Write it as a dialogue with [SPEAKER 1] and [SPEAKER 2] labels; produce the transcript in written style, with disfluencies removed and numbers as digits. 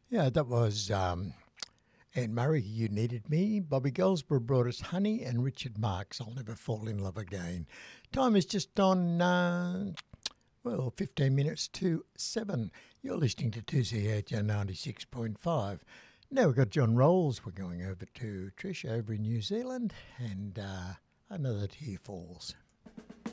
[SPEAKER 1] Yeah, that was Anne Murray, You Needed Me. Bobby Goldsborough brought us Honey, and Richard Marx, I'll Never Fall in Love Again. Time is just on, 15 minutes to 7. You're listening to 2CHR 96.5. Now we've got John Rolls. We're going over to Trish over in New Zealand, and another Tear Falls.